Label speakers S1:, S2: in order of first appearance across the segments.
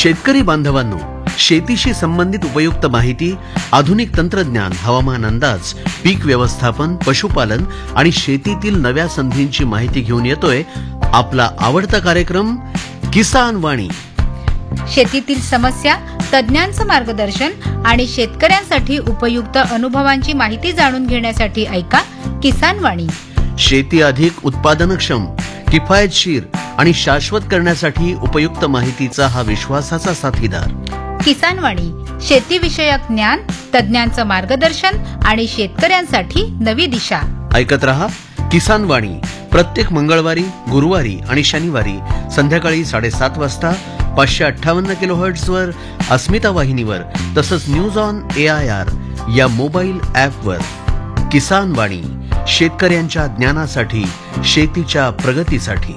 S1: शेतकरी बांधवांनो, शेतीशी संबंधित उपयुक्त माहिती, आधुनिक तंत्रज्ञान, हवामान अंदाज, पीक व्यवस्थापन, पशुपालन आणि शेतीतील नव्या संधींची माहिती घेऊन येतोय आपला आवडता कार्यक्रम किसान वाणी.
S2: शेतीतील समस्या, तज्ञांचं मार्गदर्शन आणि शेतकऱ्यांसाठी उपयुक्त अनुभवांची माहिती जाणून घेण्यासाठी ऐका किसान वाणी.
S1: शेती अधिक उत्पादनक्षम, किफायतशीर आणि शाश्वत करण्यासाठी उपयुक्त माहितीचा हा विश्वासाचा साथीदार.
S2: किसान वाणी, शेतीविषयक ज्ञान, तज्ञांचं मार्गदर्शन आणि शेतकऱ्यांसाठी नवी दिशा.
S1: ऐकत रहा किसान वाणी प्रत्येक मंगळवारी, गुरुवारी आणि शनिवारी संध्याकाळी 7:30 वाजता 558 किलोहर्ट्झवर अस्मिता वाहिनीवर, तसंच न्यूज ऑन AIR या मोबाईल ॲपवर. किसान वाणी, शेतकऱ्यांच्या ज्ञानासाठी, शेतीच्या प्रगतीसाठी.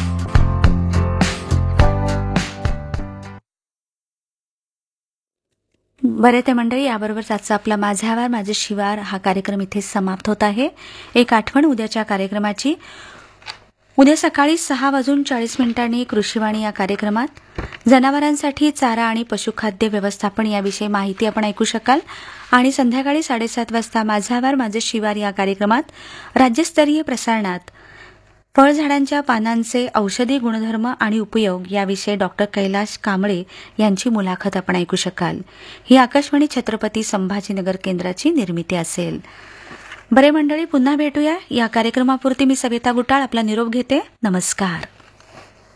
S3: बरे ते मंडळी, याबरोबरच आजचा आपला माझा आवार माझे शिवार हा कार्यक्रम इथे समाप्त होत आहे. एक आठवण उद्याच्या कार्यक्रमाची. उद्या सकाळी 6:40 कृषीवाणी या कार्यक्रमात जनावरांसाठी चारा आणि पशुखाद्य व्यवस्थापन याविषयी माहिती आपण ऐकू शकाल. आणि संध्याकाळी 7:30 वाजता माझा आवार माझे शिवार या कार्यक्रमात राज्यस्तरीय प्रसारणात फळझाडांच्या पानांचे औषधी गुणधर्म आणि उपयोग याविषयी डॉक्टर कैलाश कांबळे यांची मुलाखत आपण ऐकू शकाल. ही आकाशवाणी छत्रपती संभाजीनगर केंद्राची निर्मिती असेल. बरे मंडळी, पुन्हा भेटूया. या कार्यक्रमापुरती मी सविता गुटाळ आपला निरोप घेते. नमस्कार.